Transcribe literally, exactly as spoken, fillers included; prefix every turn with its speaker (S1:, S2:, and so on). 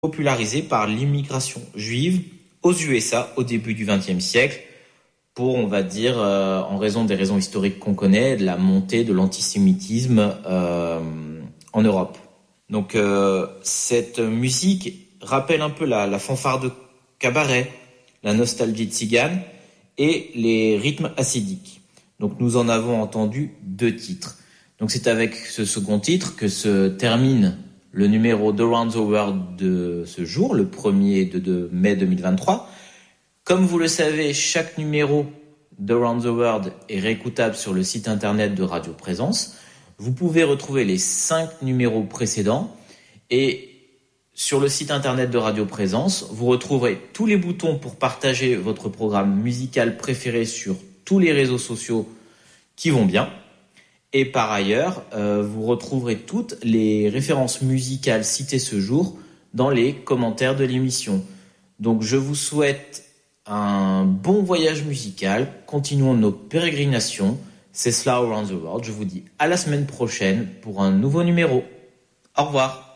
S1: popularisé par l'immigration juive aux U S A au début du vingtième siècle pour, on va dire, euh, en raison des raisons historiques qu'on connaît, de la montée de l'antisémitisme euh, en Europe. Donc euh, cette musique rappelle un peu la, la fanfare de cabaret, la nostalgie de tzigane et les rythmes hassidiques. Donc nous en avons entendu deux titres. Donc c'est avec ce second titre que se termine le numéro d'Around the World de ce jour, le premier de, de mai deux mille vingt-trois. Comme vous le savez, chaque numéro d'Around the World est réécoutable sur le site internet de Radio Présence. Vous pouvez retrouver les cinq numéros précédents et sur le site internet de Radio Présence, vous retrouverez tous les boutons pour partager votre programme musical préféré sur tous les réseaux sociaux qui vont bien. Et par ailleurs, euh, vous retrouverez toutes les références musicales citées ce jour dans les commentaires de l'émission. Donc je vous souhaite un bon voyage musical, continuons nos pérégrinations, c'est cela Around the World. Je vous dis à la semaine prochaine pour un nouveau numéro. Au revoir.